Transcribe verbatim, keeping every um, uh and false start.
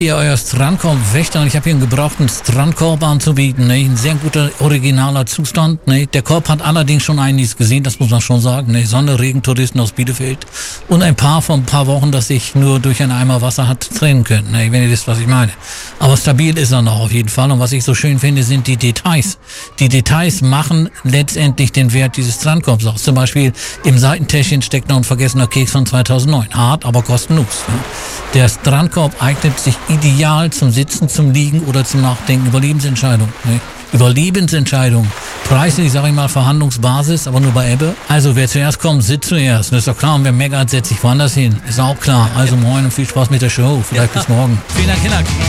Ihr euer Strandkorb Wächter und ich habe hier einen gebrauchten Strandkorb anzubieten. Ne? Ein sehr guter, originaler Zustand. Ne? Der Korb hat allerdings schon einiges gesehen, das muss man schon sagen. Ne? Sonne, Regen, Touristen aus Bielefeld und ein paar von ein paar Wochen, das sich nur durch einen Eimer Wasser hat trennen können. Ne? Wenn ihr wisst, was ich meine. Aber stabil ist er noch auf jeden Fall. Und was ich so schön finde, sind die Details. Die Details machen letztendlich den Wert dieses Strandkorbs aus. Zum Beispiel im Seitentäschchen steckt noch ein vergessener Keks von zweitausendneun. Hart, aber kostenlos. Ne? Der Strandkorb eignet sich ideal zum Sitzen, zum Liegen oder zum Nachdenken. Überlebensentscheidung. Ne? Überlebensentscheidung. Preislich, sage ich mal, Verhandlungsbasis, aber nur bei Ebbe. Also wer zuerst kommt, sitzt zuerst. Das ist doch klar. Und wer meckert, setzt sich woanders hin. Ist auch klar. Also moin und viel Spaß mit der Show. Vielleicht ja. Bis morgen. Vielen Dank, Hinak.